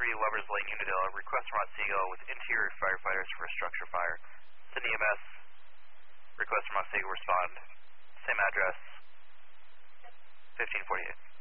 Lover's Lane, Unadilla. Request from Otsego with interior firefighters for a structure fire. Send EMS. Request from Otsego respond. Same address. 1548.